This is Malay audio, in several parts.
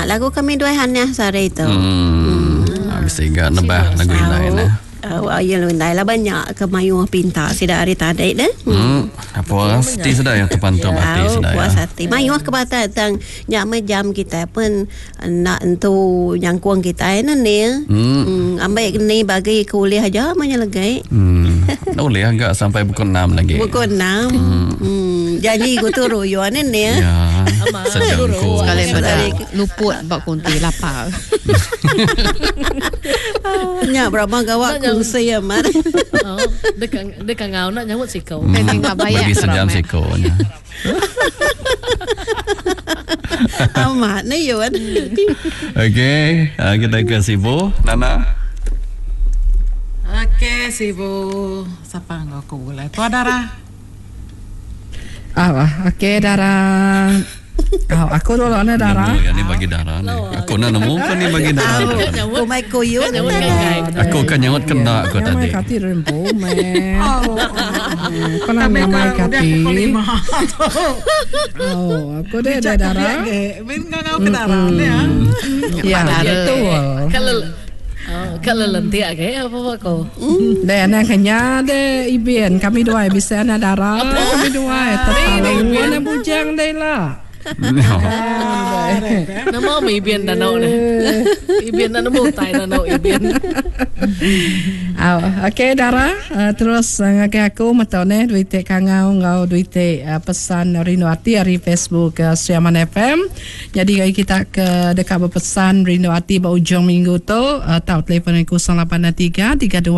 lagu kami dua hanya sore itu. Bisa ingat nebah lagu lain lah. Ya lundai lah banyak kemayu pinta sida hari tadi dah. Apa hati sudah yang terpantau hati sudah ya. Puas hati. Mayu ke bata tang nyak jam kita pun nak entu yang kuang kita ni. Ambil ni bagi kuliah aja banyak legai. Boleh agak sampai pukul 6 lagi. Pukul 6. Jadi aku turu yo ni. Ya. Sejam ko. Sekali pada luput bak kunti lapar. Nya berapa gawak kursi amat. Dekat ngau nak nyambut sikau. Bagi sejam siko. Amat ni yo. Okey, kita ke Sibu, Nana. Okey, Sibu. Siapa aku boleh? Tuan Dara. Okey, Dara. Aku dulu ni Dara. Ni bagi Dara ni. Aku nak nemu kan ni bagi Dara. Aku mai koyo. Aku kan nyawat kena aku tadi. Kati rempo me. Kau nak mai kati. Aku deh Dara. Bin kau ke Dara ni ya. Ya, betul. Kalau lentik agak apa kau? Deh nak kenya deh Iben kami dua bisa na Dara. Kami dua. Tapi mana bujang deh lah. Nama Iben danau ni. Iben danau tai danau Iben. Okey Dara, terus ngakai aku matone duite ngau duite pesan Rinuati dari Facebook Siaman FM. Jadi kita ke dekat berpesan Rinuati ujung minggu tu tahu telefon aku 083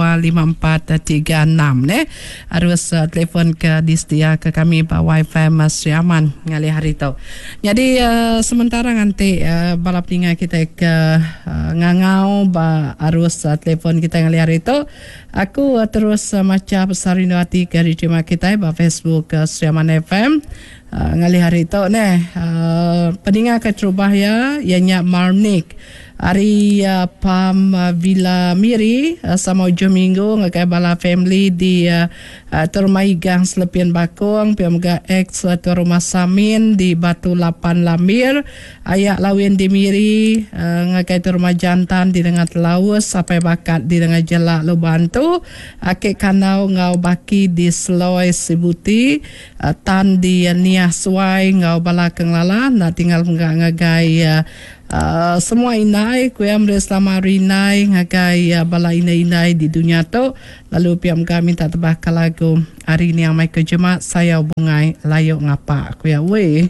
325436 ne. Harus telefon ke distia ke kami pak Wi-Fi Siaman ngali hari tu. Jadi sementara nanti balap tinggal kita ke ngangau harus telefon kita ngali hari itu. Aku terus macam pesan Rinuati ke terima kita ba Facebook Siaman FM ngali hari itu pendengar ke terubah ya ianya Marnik hari Pam Villa Miri sama ujung minggu ngakai bala family di Termai Gang Selepian Bakung Piamga X Rumah Samin di Batu 8 Lamir ayak lawin di Miri ngakai rumah jantan di dengan Laus sampai bakat di dengan Jelak Lubantu akik kanau ngau baki di Seloy Sibuti tan di Niah Suai ngau bala kenglala nak tinggal ngagai semua inai ku yang selama rinai ngagai bala inai di dunia tu lalu piam kami minta tebah lagu hari ni yang mai ke jemaat saya bungai layuk ngapa ku ya we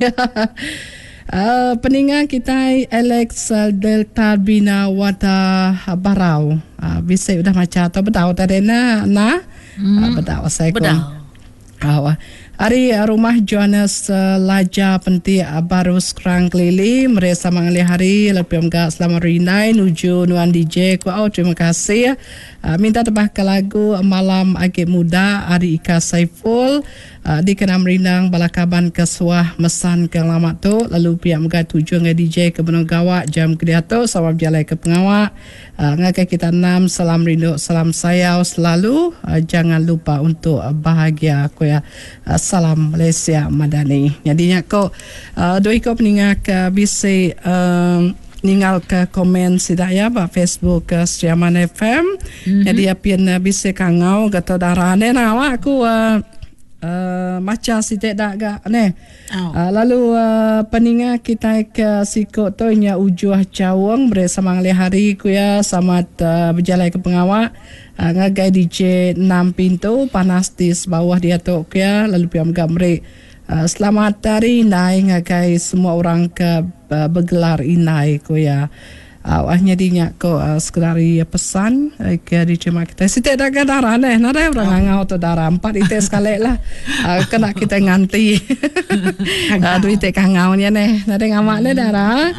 peningan kita Alex Delta Bina Wata Barau bisa udah macam atau bedau tadi bedau saya ku hari rumah Johannes Laja Penti baru sekarang kelili mereka mengalih hari lebih enggak selama rinai nuju nuan DJ ku terima kasih minta tebah ke lagu Malam Agak Muda Ari Ika Saiful dikenam rinang balakaban kesuah mesan ke lama tu lalu pihak enggak tuju dengan DJ ke Benung Gawak jam kedia tu sama berjalan ke pengawak ngakai kita 6 salam rindu salam sayau selalu jangan lupa untuk bahagia ku ya salam Malaysia Madani. Jadinya kau doi kau peningak bisa ningal ke komen sidak ya pak Facebook Siaman FM. Jadi apian bisa kangau kata darane nawa aku macam si tidak gak ne. Lalu peninga kita ke sikut tu nya ujuh cawang bersama ngali hari ku ya selamat berjalan ke pengawak. Ngagai DJ 6 pintu panas di bawah dia tu ya lalu piam gamre selamat hari inai ngagai semua orang ke bergelar inai ku ya awahnya dinya ko sekadari pesan ke diterima kita si tidak ada darah nada orang ngau tu darah 4 itu sekali lah kena kita nganti duit kangau nya nada ngamak le darah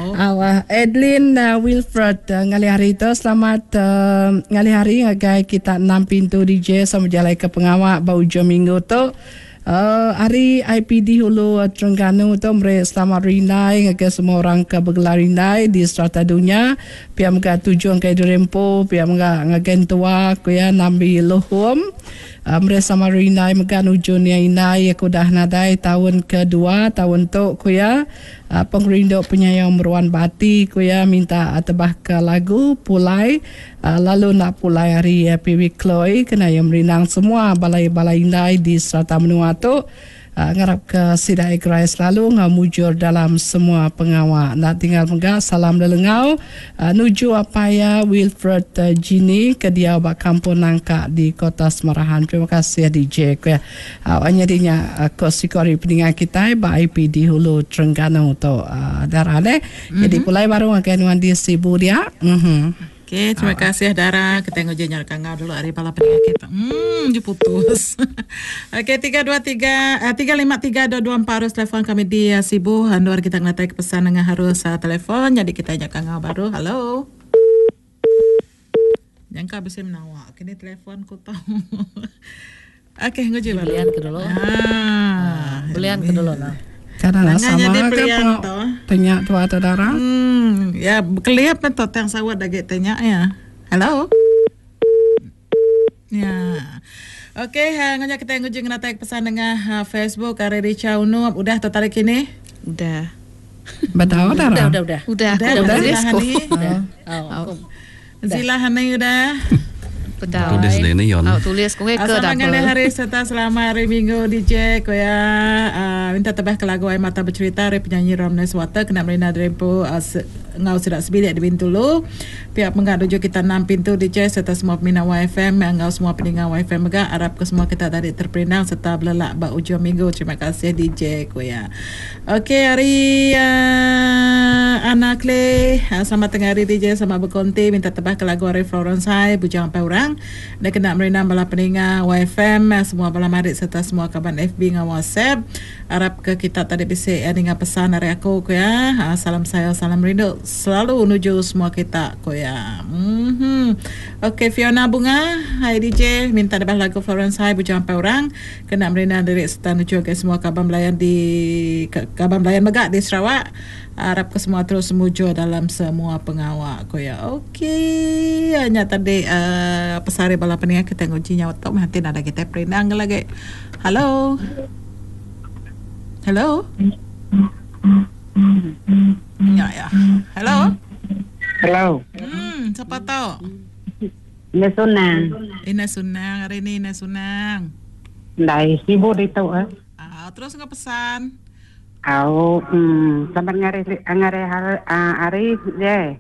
Edlin Wilfred ngali hari itu selamat ngali hari ngagai kita 6 pintu DJ sama jalan ke pengawak bau jam minggu tu hari IPD Hulu Terengganu tu mereka selamat rinai ngagai semua orang ke bergelar rinai di strata dunia pihak mereka tujuan ke Durempo pihak mereka ngagai tua kuya nambi lohum Mereka Marina megan ujung yang inai aku dah nadai tahun kedua tahun tu kuya pengrinduk penyayang meruan bati kuya minta tebah ke lagu Pulai lalu nak pulai hari PW Chloe kena yang merinang semua balai-balai inai di Serata Menua tu ngarap ke sidai gerai selalu ngamujur dalam semua pengawal nak tinggal megah salam lelengau nuju apaya Wilfred Gini ke dia bak kampung Nangka di Kota Semarahan. Terima kasih DJ ku ya. Awaknya dinya kosikori peningan kita ba IP di Hulu Terengganu tu darah deh. Jadi pulai baru akan di Sibu dia. Okey, terima kasih Dara. Kita tengok je nyalakan ngau dulu hari pala peningan kita. Dia putus. Okey, 353-224 harus telefon kami di Sibu. Handuar kita ngelatai ke pesan dengan harus telefon. Jadi kita nyalakan ngau baru. Halo. Yang kau bisa menawak. Kini telefon ku tahu. Okey, ngoje baru. Belian ke dulu. Belian ke dulu lah. Kadang sama ke tanya tu atau darah. Ya, kelihap betul yang sawat daging tanya ya. Hello. Ya. Okey, nganya kita ngujung naik pesan dengan Facebook Ari Richa Unu udah tertarik ini? Udah. Betul darah. Udah. Zila Hani udah. Tulis dia ni Yon. Tulis kau ke Assalamualaikum hari serta selamat hari Minggu DJ koya minta tebah ke lagu Air Mata Bercerita dari penyanyi Ramnes Water kena merina drempo ngau sedak sebilik di Bintulu. Pihak penggak dojo kita 6 pintu DJ serta semua peminat YFM ngau semua pendengar YFM megak harap ke semua kita tadi terperinang serta belelak bak ujung minggu. Terima kasih DJ koya. Okey hari Ana Clay selamat tengah hari DJ sama berkonti minta tebah ke lagu Ari Florence High bujang sampai orang dan kena merinam bala pendengar YFM semua bala marik serta semua kawan FB dengan WhatsApp harap ke kita tadi bisik dengan pesan dari aku ya. Salam saya salam rindu selalu menuju semua kita ya. Okey Fiona Bunga hai DJ minta debah lagu Florence High bujang sampai orang kena merinam dari serta menuju ke semua kawan melayan di kawan melayan megak di Sarawak. Harap ke semua terus mujur dalam semua pengawal ya. Okey hanya tadi pesari bala pendengar kita nguncinya waktu nanti ada kita perinang lagi. Halo. Halo. Ya. Halo. Hello. Siapa tahu? Ina Sunang hari ini Ina Sunang. Dai Sibu itu Terus nggak pesan? Sampai ngare hari deh.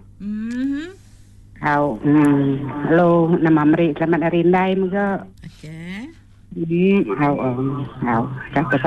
Halo, nama Meri, selamat hari Indai juga. Okey. Halo.